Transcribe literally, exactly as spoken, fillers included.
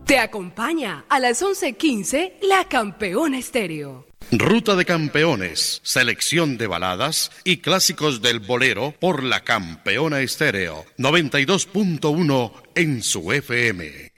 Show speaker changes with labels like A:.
A: Te acompaña a las once quince La Campeona Estéreo.
B: Ruta de Campeones, selección de baladas y clásicos del bolero por La Campeona Estéreo, noventa y dos punto uno en su F M.